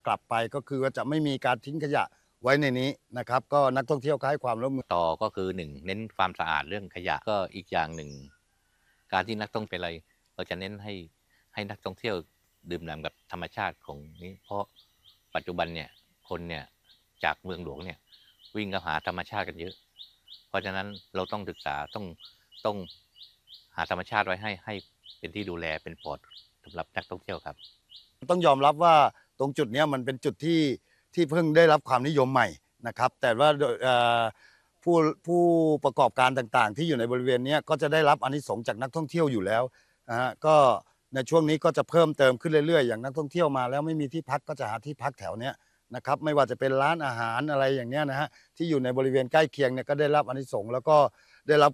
กลับไปก็คือว่าจะไม่มีการทิ้งขยะไว้ในนี้นะครับก็นักท่องเที่ยวให้ความร่วมมือต่อก็คือหนึ่งเน้นความสะอาดเรื่องขยะก็อีกอย่างหนึ่งการที่นักท่องเที่ยวอะไรเราจะเน้นให้นักท่องเที่ยวดื่มด่ำกับธรรมชาติของนี้เพราะปัจจุบันเนี่ยคนเนี่ยจากเมืองหลวงเนี่ยวิ่งเข้าหาธรรมชาติกันเยอะเพราะฉะนั้นเราต้องศึกษาต้องหาธรรมชาติไว้ให้เป็นที่ดูแลเป็นปลอดสำหรับนักท่องเที่ยวครับต้องยอมรับว่าตรงจุดนี้มันเป็นจุดที่เพิ่งได้รับความนิยมใหม่นะครับแต่ว่าผู้ประกอบการต่างๆที่อยู่ในบริเวณนี้ก็จะได้รับอานิสงส์จากนักท่องเที่ยวอยู่แล้วนะฮะก็ในช่วงนี้ก็จะเพิ่มเติมขึ้นเรื่อยๆอย่างนักท่องเที่ยวมาแล้วไม่มีที่พักก็จะหาที่พักแถวเนี้ยนะครับไม่ว่าจะเป็นร้านอาหารอะไรอย่างเงี้ยนะฮะที่อยู่ในบริเวณใกล้เคียงเนี่ยก็ได้รับอานิสงส์แล้วก็ได้รับ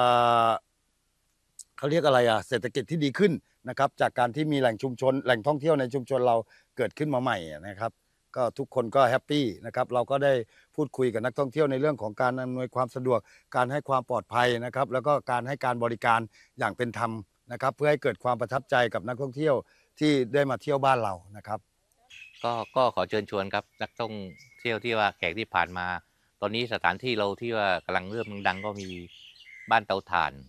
เขาเรียกอะไรเศรษฐกิจที่ดีขึ้นนะครับจากการที่มีแหล่งชุมชนแหล่งท่องเที่ยวในชุมชนเราเกิดขึ้นมาใหม่นะครับก็ทุกคนก็แฮปปี้นะครับเราก็ได้พูดคุยกับนักท่องเที่ยวในเรื่องของการอำนวยความสะดวกการให้ความปลอดภัยนะครับแล้วก็การให้การบริการอย่างเป็นธรรมนะครับเพื่อให้เกิดความประทับใจกับนักท่องเที่ยวที่ได้มาเที่ยวบ้านเรานะครับก็ขอเชิญชวนครับนักท่องเที่ยวที่ว่าแขกที่ผ่านมาตอนนี้สถานที่เราที่ว่ากำลังเริ่มดังก็มีบ้านเตาถ่าน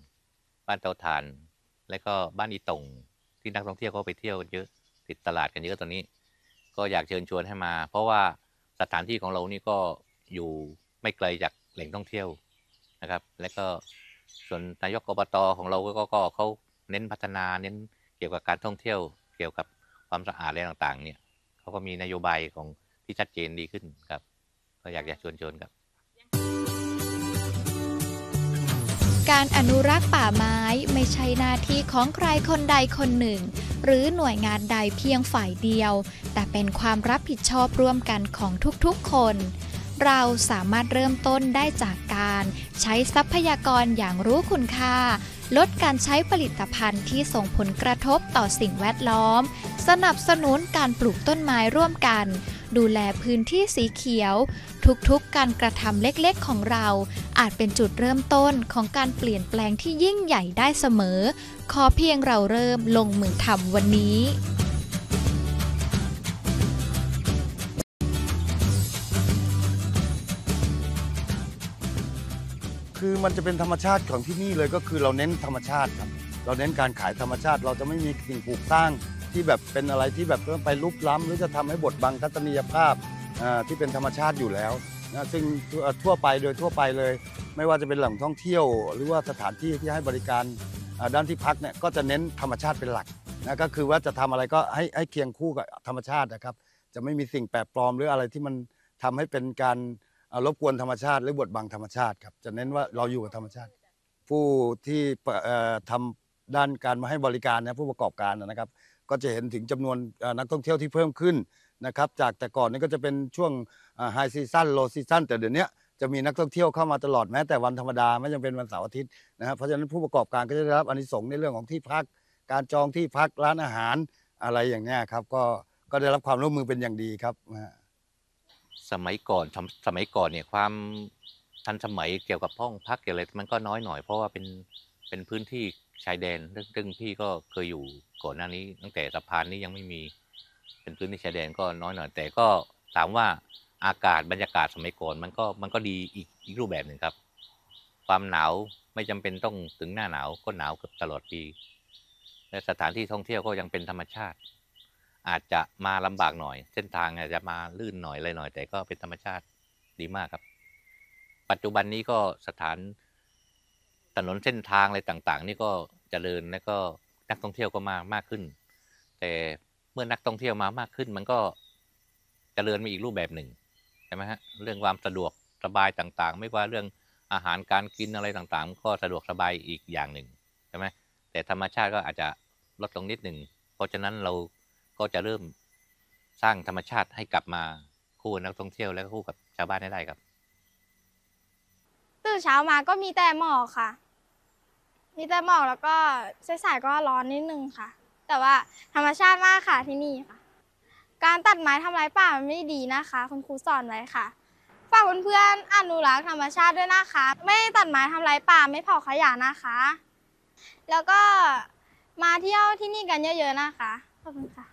แล้วก็บ้านอีตงที่นักท่องเที่ยวก็ไปเที่ยวกันเยอะติดตลาดกันเยอะตอนนี้ก็อยากเชิญชวนให้มาเพราะว่าสถานที่ของเรานี่ก็อยู่ไม่ไกลจากแหล่งท่องเที่ยวนะครับและก็ส่วนนายกอบตของเราก็เขาเน้นพัฒนาเน้นเกี่ยวกับการท่องเที่ยวเกี่ยวกับความสะอาดอะไรต่างๆเนี่ยเขาก็มีนโยบายของที่ชัดเจนดีขึ้นครับก็อยากจะชวนครับการอนุรักษ์ป่าไม้ไม่ใช่หน้าที่ของใครคนใดคนหนึ่งหรือหน่วยงานใดเพียงฝ่ายเดียวแต่เป็นความรับผิดชอบร่วมกันของทุกๆคนเราสามารถเริ่มต้นได้จากการใช้ทรัพยากรอย่างรู้คุณค่าลดการใช้ผลิตภัณฑ์ที่ส่งผลกระทบต่อสิ่งแวดล้อมสนับสนุนการปลูกต้นไม้ร่วมกันดูแลพื้นที่สีเขียวทุกๆการกระทำเล็กๆของเราอาจเป็นจุดเริ่มต้นของการเปลี่ยนแปลงที่ยิ่งใหญ่ได้เสมอขอเพียงเราเริ่มลงมือทำวันนี้คือมันจะเป็นธรรมชาติของที่นี่เลยก็คือเราเน้นธรรมชาติครับเราเน้นการขายธรรมชาติเราจะไม่มีสิ่งปลูกสร้างที่แบบเป็นอะไรที่แบบต้องไปลุกล้ำหรือจะทำให้บดบังทัศนียภาพที่เป็นธรรมชาติอยู่แล้วนะซึ่งทั่วไปโดยทั่วไปเลยไม่ว่าจะเป็นแหล่งท่องเที่ยวหรือว่าสถานที่ที่ให้บริการด้านที่พักเนี่ยก็จะเน้นธรรมชาติเป็นหลักนะก็คือว่าจะทำอะไรก็ให้เคียงคู่กับธรรมชาตินะครับจะไม่มีสิ่งแปลกปลอมหรืออะไรที่มันทำให้เป็นการรบกวนธรรมชาติหรือบดบังธรรมชาติครับจะเน้นว่าเราอยู่กับธรรมชาติผู้ที่ทำด้านการมาให้บริการนะผู้ประกอบการนะครับก็จะเห็นถึงจำนวนนักท่องเที่ยวที่เพิ่มขึ้นนะครับจากแต่ก่อนนี้ก็จะเป็นช่วงไฮซีซั่นโลซีซั่นแต่เดี๋ยวนี้จะมีนักท่องเที่ยวเข้ามาตลอดแม้แต่วันธรรมดาไม่จำเป็นวันเสาร์อาทิตย์นะครับเพราะฉะนั้นผู้ประกอบการก็จะได้รับอานิสงส์ในเรื่องของที่พักการจองที่พักร้านอาหารอะไรอย่างนี้ครับก็ได้รับความร่วมมือเป็นอย่างดีครับสมัยก่อนเนี่ยความทันสมัยเกี่ยวกับห้องพักเกี่ยวอะไรมันก็น้อยหน่อยเพราะว่าเป็นพื้นที่ชายแดนซึ่งพี่ก็เคยอยู่ก่อนหน้านี้ตั้งแต่สะพานนี้ยังไม่มีเป็นพื้นที่ชายแดนก็น้อยหน่อยแต่ก็ถามว่าอากาศบรรยากาศสมัยก่อนมันก็ดีอีกรูปแบบหนึ่งครับความหนาวไม่จำเป็นต้องถึงหน้าหนาวก็หนาวเกือบตลอดปีและสถานที่ท่องเที่ยวก็ยังเป็นธรรมชาติอาจจะมาลำบากหน่อยเส้นทางอาจจะมาลื่นหน่อยอะไรหน่อยแต่ก็เป็นธรรมชาติดีมากครับปัจจุบันนี้ก็สถานถนนเส้นทางอะไรต่างๆนี่ก็เจริญและก็นักท่องเที่ยวก็มากขึ้นแต่เมื่อนักท่องเที่ยวมามากขึ้นมันก็เจริญมาอีกรูปแบบหนึ่งใช่ไหมฮะเรื่องความสะดวกสบายต่างๆไม่ว่าเรื่องอาหารการกินอะไรต่างๆก็สะดวกสบายอีกอย่างหนึ่งใช่ไหมแต่ธรรมชาติก็อาจจะลดลงนิดหนึ่งเพราะฉะนั้นเราก็จะเริ่มสร้างธรรมชาติให้กลับมาคู่นักท่องเที่ยวและคู่กับชาวบ้านได้ครับตื่นเช้ามาก็มีแต่หมอกค่ะมีแต่หมอกแล้วก็สายๆก็ร้อนนิดนึงค่ะแต่ว่าธรรมชาติมากค่ะที่นี่ค่ะการตัดไม้ทำลายป่ามันไม่ดีนะคะคุณครูสอนไว้ค่ะฝากเพื่อนๆอนุรักษ์ธรรมชาติด้วยนะคะไม่ตัดไม้ทำลายป่าไม่เผาขยะนะคะแล้วก็มาเที่ยวที่นี่กันเยอะๆนะคะขอบคุณค่ะ